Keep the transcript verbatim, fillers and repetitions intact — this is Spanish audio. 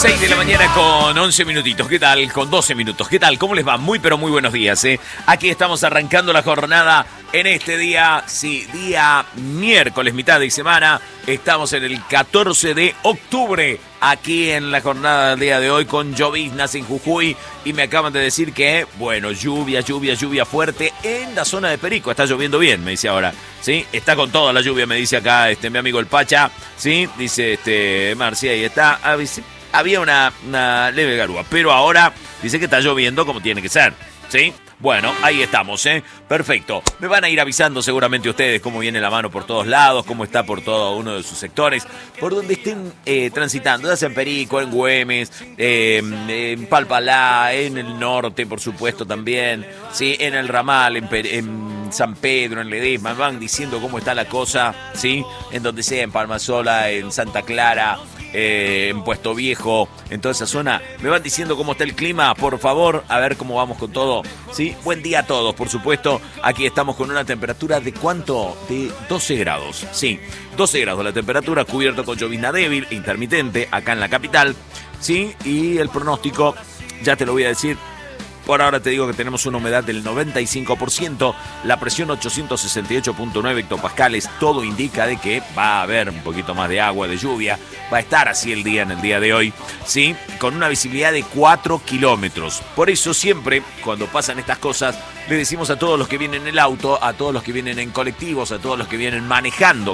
seis de la mañana con once minutitos. ¿Qué tal? Con doce minutos. ¿Qué tal? ¿Cómo les va? Muy pero muy buenos días, ¿eh? Aquí estamos arrancando la jornada en este día, sí, día miércoles, mitad de semana. Estamos en el catorce de octubre, aquí en la jornada del día de hoy con lloviznas en Jujuy. Y me acaban de decir que, bueno, lluvia, lluvia, lluvia fuerte en la zona de Perico. Está lloviendo bien, me dice ahora. ¿Sí? Está con toda la lluvia, me dice acá este mi amigo el Pacha. ¿Sí? Dice este Marcia, ahí está. Había una, una leve garúa, pero ahora dice que está lloviendo como tiene que ser. ¿Sí? Bueno, ahí estamos, ¿eh? Perfecto. Me van a ir avisando seguramente ustedes cómo viene la mano por todos lados, cómo está por todo uno de sus sectores, por donde estén eh, transitando, ya sea en Perico, en Güemes, eh, en Palpalá, en el norte, por supuesto, también, ¿sí? En el Ramal, en, en San Pedro, en Ledesma, me van diciendo cómo está la cosa, ¿sí? En donde sea, en Palmasola, en Santa Clara, Eh, en Puesto Viejo, en toda esa zona. Me van diciendo cómo está el clima, por favor, a ver cómo vamos con todo. ¿Sí? Buen día a todos, por supuesto. Aquí estamos con una temperatura de ¿cuánto? De doce grados. Sí, doce grados la temperatura, cubierto con llovizna débil, intermitente, acá en la capital. ¿Sí? Y el pronóstico, ya te lo voy a decir. Por ahora te digo que tenemos una humedad del noventa y cinco por ciento, la presión ochocientos sesenta y ocho punto nueve hectopascales, todo indica de que va a haber un poquito más de agua, de lluvia, va a estar así el día en el día de hoy, ¿sí? Con una visibilidad de cuatro kilómetros. Por eso siempre, cuando pasan estas cosas, le decimos a todos los que vienen en el auto, a todos los que vienen en colectivos, a todos los que vienen manejando